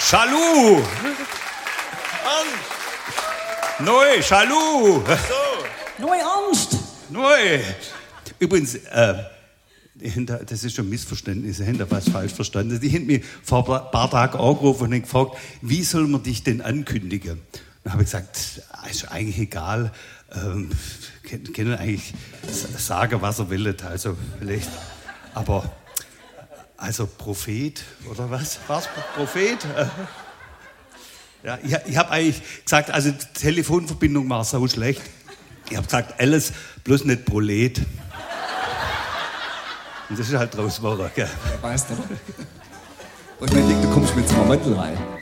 Chalut! Neu, Chalut! Neu Angst! Neu! Übrigens, das ist schon ein Missverständnis, Sie haben da was falsch verstanden. Die haben mich vor ein paar Tagen angerufen und gefragt, wie soll man dich denn ankündigen? Dann habe ich gesagt, ist eigentlich egal, können eigentlich sagen, was er will, also vielleicht, aber, also Prophet, oder was? War's Prophet? Ja, ich habe eigentlich gesagt, also die Telefonverbindung war so schlecht. Ich habe gesagt, alles, bloß nicht Prolet. Und das ist halt draus geworden, gell? Weißt du. Und ich denke, du kommst mit so einem Mantel rein.